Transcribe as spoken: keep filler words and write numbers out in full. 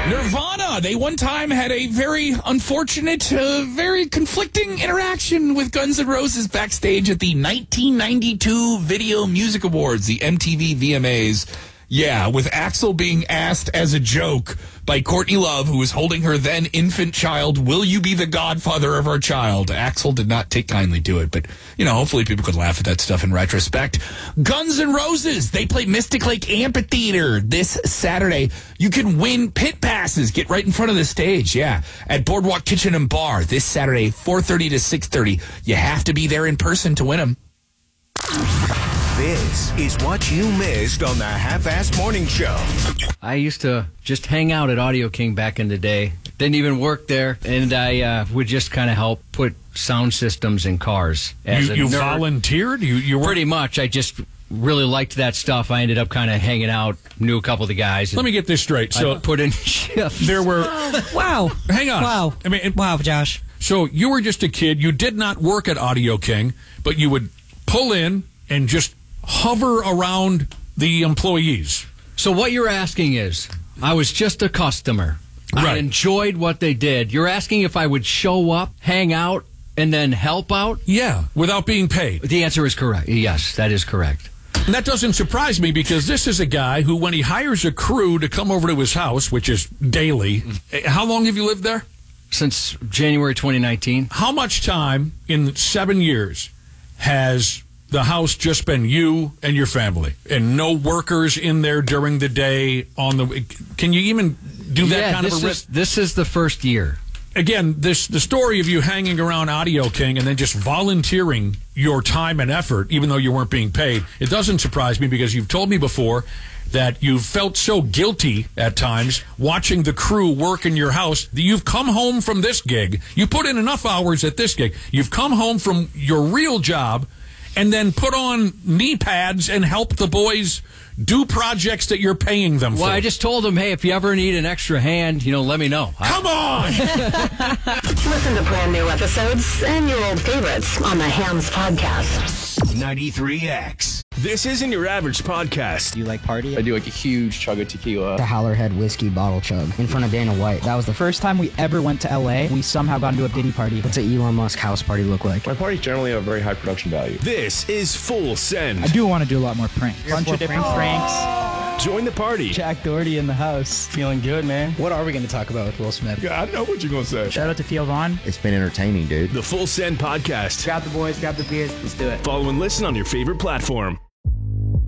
Nirvana, they one time had a very unfortunate, uh, very conflicting interaction with Guns N' Roses backstage at the nineteen ninety-two Video Music Awards, the M T V V M As. Yeah, with Axl being asked as a joke by Courtney Love, who was holding her then infant child, will you be the godfather of our child? Axl did not take kindly to it, but, you know, hopefully people could laugh at that stuff in retrospect. Guns N' Roses, they play Mystic Lake Amphitheater this Saturday. You can win pit passes. Get right in front of the stage, yeah, at Boardwalk Kitchen and Bar this Saturday, four thirty to six thirty. You have to be there in person to win them. This is what you missed on the Half-Assed Morning Show. I used to just hang out at Audio King back in the day. Didn't even work there, and I uh, would just kind of help put sound systems in cars. As You, a you nerd. volunteered? You, you were... Pretty much. I just really liked that stuff. I ended up kind of hanging out, knew a couple of the guys. Let me get this straight. So I put in shifts. there were... Wow. Hang on. Wow. I mean, it, wow, Josh. So you were just a kid. You did not work at Audio King, but you would pull in and just hover around the employees. So what you're asking is, I was just a customer. Right. I enjoyed what they did. You're asking if I would show up, hang out, and then help out? Yeah, without being paid. The answer is correct. Yes, that is correct. And that doesn't surprise me because this is a guy who, when he hires a crew to come over to his house, which is daily, how long have you lived there? Since January twenty nineteen. How much time in seven years has the house just been you and your family and no workers in there during the day on the, can you even do that yeah, kind of a this risk? is, this is the first year. Again, this the story of you hanging around Audio King and then just volunteering your time and effort, even though you weren't being paid, it doesn't surprise me because you've told me before that you felt so guilty at times watching the crew work in your house that you've come home from this gig. You put in enough hours at this gig. You've come home from your real job and then put on knee pads and help the boys do projects that you're paying them for. Well, I just told them, hey, if you ever need an extra hand, you know, let me know. Come on! Listen to brand new episodes and your old favorites on the Hams Podcast. ninety-three X. This isn't your average podcast. Do you like party? I do like a huge chug of tequila. The Howlerhead whiskey bottle chug in front of Dana White. That was the first time we ever went to L A. We somehow got into a Diddy party. What's an Elon Musk house party look like? My parties generally have very high production value. This is Full Send. I do want to do a lot more pranks. A bunch of different pranks. Join the party. Jack Doherty in the house. Feeling good, man. What are we going to talk about with Will Smith? Yeah, I know what you're going to say. Shout out to Theo Vaughn. It's been entertaining, dude. The Full Send Podcast. Grab the boys, grab the beers. Let's do it. Follow and listen on your favorite platform.